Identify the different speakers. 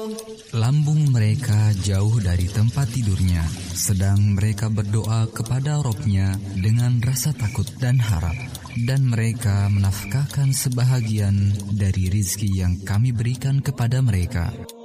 Speaker 1: Lambung mereka jauh dari tempat tidurnya, sedang mereka berdoa kepada Robnya dengan rasa takut dan harap. Dan mereka menafkahkan sebahagian dari rizki yang kami berikan kepada mereka.